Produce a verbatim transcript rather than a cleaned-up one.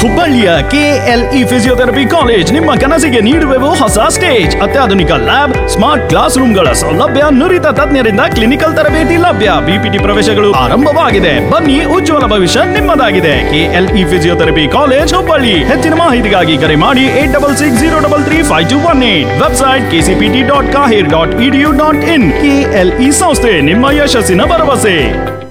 ಹುಬ್ಬಳ್ಳಿಯ KLE physiotherapy college ನಿಮ್ಮ ಕನಸಿಗೆ ನೀಡುವೆವು ಹೊಸ ಸ್ಟೇಜ್. ಅತ್ಯಾಧುನಿಕ ಲ್ಯಾಬ್, ಸ್ಮಾರ್ಟ್ ಕ್ಲಾಸ್ ರೂಮ್ಗಳ ಸೌಲಭ್ಯ, ನುರಿತ ತಜ್ಞರಿಂದ ಕ್ಲಿನಿಕಲ್ ತರಬೇತಿ ಲಭ್ಯ. ಬಿಪಿಟಿ ಪ್ರವೇಶಗಳು ಆರಂಭವಾಗಿದೆ. ಬನ್ನಿ, ಉಜ್ವಲ ಭವಿಷ್ಯ ನಿಮ್ಮದಾಗಿದೆ. KLE physiotherapy college Hubballi. ಹೆಚ್ಚಿನ ಮಾಹಿತಿಗಾಗಿ ಕರೆ ಮಾಡಿ eight double six zero double three five to one eight. Website KCPT dot ಕಾಹಿರ್ dot edu dot in. KLE ಸಂಸ್ಥೆ, ನಿಮ್ಮ ಯಶಸ್ಸಿನ ಭರವಸೆ.